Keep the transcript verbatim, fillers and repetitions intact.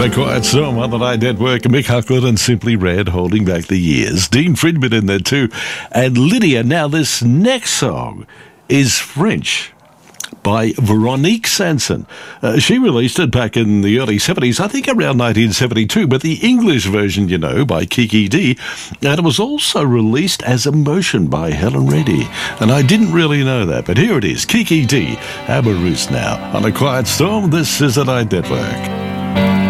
A Quiet Storm on the Night Network. Mick Hucklet and Simply Red, Holding Back the Years. Dean Friedman in there too. And Lydia. Now, this next song is French by Veronique Sanson. Uh, she released it back in the early seventies, I think around nineteen seventy-two, but the English version, you know, by Kiki D. And it was also released as Emotion by Helen Reddy. And I didn't really know that, but here it is, Kiki D. Amarous now. On A Quiet Storm, this is the Night Network.